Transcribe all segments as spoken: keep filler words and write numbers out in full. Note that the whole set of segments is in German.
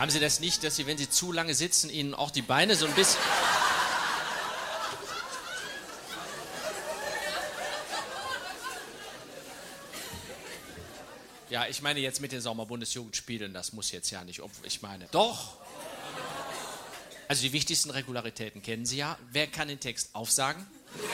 Haben Sie das nicht, dass Sie, wenn Sie zu lange sitzen, Ihnen auch die Beine so ein bisschen... Ja, ich meine jetzt mit den Sommerbundesjugendspielen, das muss jetzt ja nicht... Ich meine, doch. Also die wichtigsten Regularitäten kennen Sie ja. Wer kann den Text aufsagen?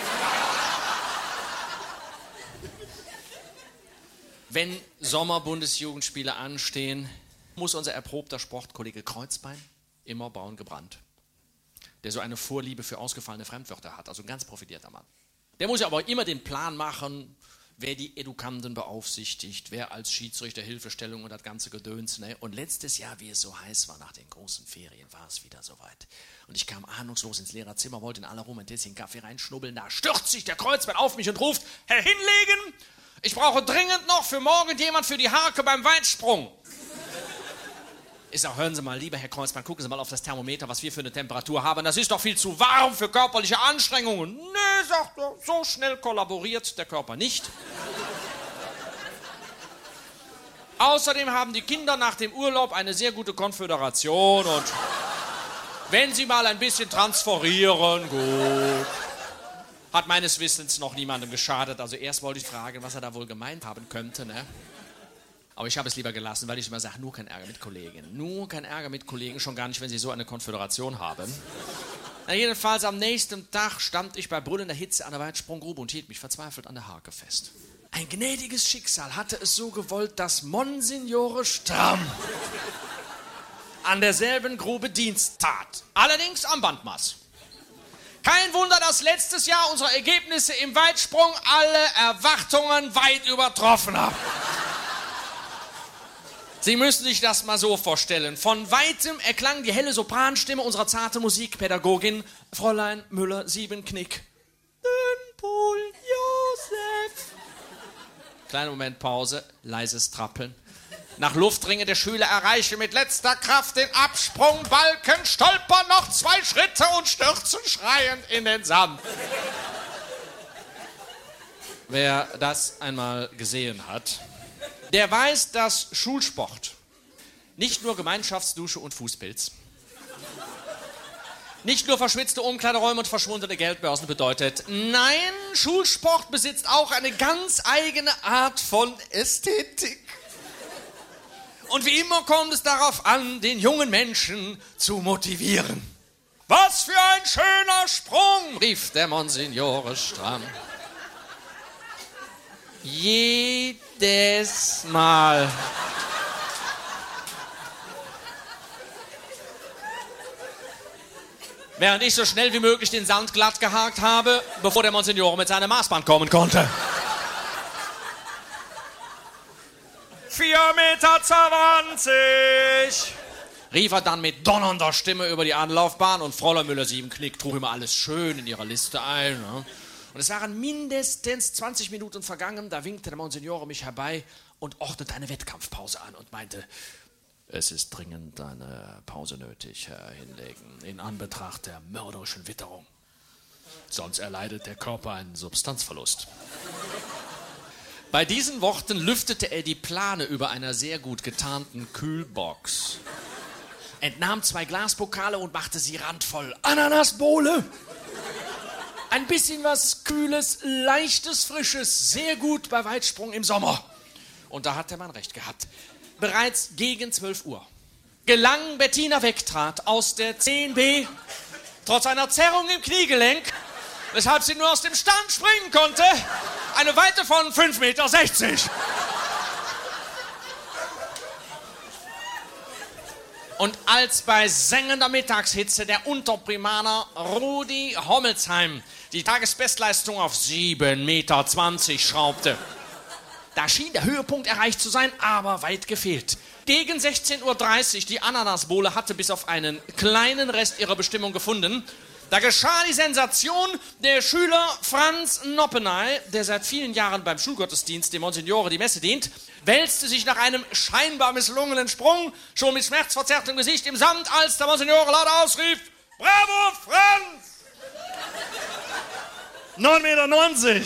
Wenn Sommerbundesjugendspiele anstehen, muss unser erprobter Sportkollege Kreuzbein immer braun gebrannt, der so eine Vorliebe für ausgefallene Fremdwörter hat, also ein ganz profilierter Mann. Der muss ja aber immer den Plan machen, wer die Edukanten beaufsichtigt, wer als Schiedsrichter Hilfestellung und das ganze Gedöns. Ne? Und letztes Jahr, wie es so heiß war, nach den großen Ferien, war es wieder soweit. Und ich kam ahnungslos ins Lehrerzimmer, wollte in aller Ruhe ein Tässchen Kaffee reinschnubbeln. Da stürzt sich der Kreuzbein auf mich und ruft: Herr Hinlegen, ich brauche dringend noch für morgen jemand für die Harke beim Weitsprung. Ich sage, hören Sie mal, lieber Herr Kreuzbein, gucken Sie mal auf das Thermometer, was wir für eine Temperatur haben. Das ist doch viel zu warm für körperliche Anstrengungen. Nee, sagt er, so schnell kollaboriert der Körper nicht. Außerdem haben die Kinder nach dem Urlaub eine sehr gute Konföderation und wenn sie mal ein bisschen transferieren, gut. Hat meines Wissens noch niemandem geschadet. Also erst wollte ich fragen, was er da wohl gemeint haben könnte, ne? Aber ich habe es lieber gelassen, weil ich immer sage, nur kein Ärger mit Kollegen. Nur kein Ärger mit Kollegen, schon gar nicht, wenn sie so eine Konföderation haben. Na, jedenfalls am nächsten Tag stand ich bei brüllender Hitze an der Weitsprunggrube und hielt mich verzweifelt an der Harke fest. Ein gnädiges Schicksal hatte es so gewollt, dass Monsignore Stramm an derselben Grube Dienst tat. Allerdings am Bandmaß. Kein Wunder, dass letztes Jahr unsere Ergebnisse im Weitsprung alle Erwartungen weit übertroffen haben. Sie müssen sich das mal so vorstellen. Von weitem erklang die helle Sopranstimme unserer zarten Musikpädagogin, Fräulein Müller-Siebenknick. Den Paul Josef. Kleiner Moment Pause, leises Trappeln. Nach Luftringe der Schüler erreiche mit letzter Kraft den Absprungbalken, stolpern noch zwei Schritte und stürzen schreiend in den Sand. Wer das einmal gesehen hat, der weiß, dass Schulsport nicht nur Gemeinschaftsdusche und Fußpilz, nicht nur verschwitzte Umkleideräume und verschwundene Geldbörsen bedeutet. Nein, Schulsport besitzt auch eine ganz eigene Art von Ästhetik. Und wie immer kommt es darauf an, den jungen Menschen zu motivieren. Was für ein schöner Sprung, rief der Monsignore Stramm. Jedes Mal. Während ich so schnell wie möglich den Sand glatt gehakt habe, bevor der Monsignore mit seinem Maßband kommen konnte. Vier Meter zwanzig, rief er dann mit donnernder Stimme über die Anlaufbahn und Fräulein Müller-Siebenknick trug immer alles schön in ihrer Liste ein. Ne? Und es waren mindestens zwanzig Minuten vergangen, da winkte der Monsignore mich herbei und ordnete eine Wettkampfpause an und meinte, es ist dringend eine Pause nötig, Herr Hinlegen, in Anbetracht der mörderischen Witterung. Sonst erleidet der Körper einen Substanzverlust. Bei diesen Worten lüftete er die Plane über einer sehr gut getarnten Kühlbox, entnahm zwei Glaspokale und machte sie randvoll. Ananasbowle! Ein bisschen was Kühles, Leichtes, Frisches, sehr gut bei Weitsprung im Sommer. Und da hat der Mann recht gehabt. Bereits gegen zwölf Uhr gelang Bettina Wegtrat aus der zehn B trotz einer Zerrung im Kniegelenk, weshalb sie nur aus dem Stand springen konnte, eine Weite von fünf Meter sechzig. Und als bei sengender Mittagshitze der Unterprimaner Rudi Hommelsheim die Tagesbestleistung auf sieben Meter zwanzig schraubte, da schien der Höhepunkt erreicht zu sein, aber weit gefehlt. Gegen sechzehn Uhr dreißig, die Ananasbowle hatte bis auf einen kleinen Rest ihrer Bestimmung gefunden. Da geschah die Sensation. Der Schüler Franz Noppenay, der seit vielen Jahren beim Schulgottesdienst dem Monsignore die Messe dient, wälzte sich nach einem scheinbar misslungenen Sprung schon mit schmerzverzerrtem Gesicht im Sand, als der Monsignore laut ausrief, Bravo, Franz! neun Meter neunzig!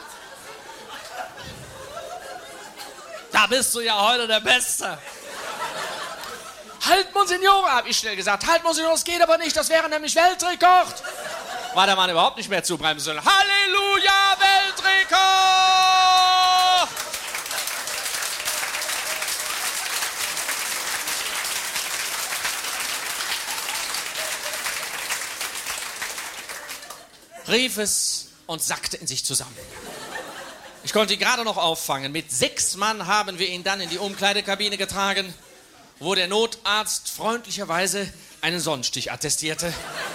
Da bist du ja heute der Beste. Halt, Monsignore, hab ich schnell gesagt. Halt, Monsignore, das geht aber nicht, das wäre nämlich Weltrekord. War der Mann überhaupt nicht mehr zu bremsen. Halleluja, Weltrekord! Rief es und sackte in sich zusammen. Ich konnte ihn gerade noch auffangen. Mit sechs Mann haben wir ihn dann in die Umkleidekabine getragen, wo der Notarzt freundlicherweise einen Sonnenstich attestierte.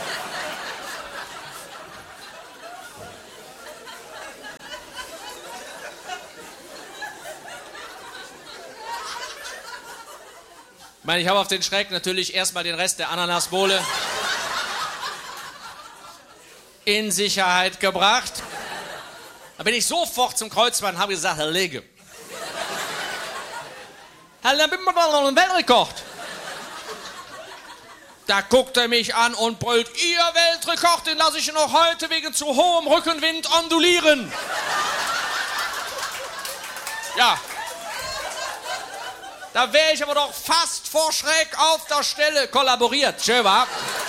Ich meine, ich habe auf den Schreck natürlich erstmal den Rest der Ananasbowle in Sicherheit gebracht. Da bin ich sofort zum Kreuzmann und habe gesagt, Herr Lege, Herr, dann bin ich mal einen Weltrekord. Da guckt er mich an und brüllt, Ihr Weltrekord, den lasse ich noch heute wegen zu hohem Rückenwind ondulieren. Ja. Da wäre ich aber doch fast vor Schreck auf der Stelle kollaboriert. Schön, wa?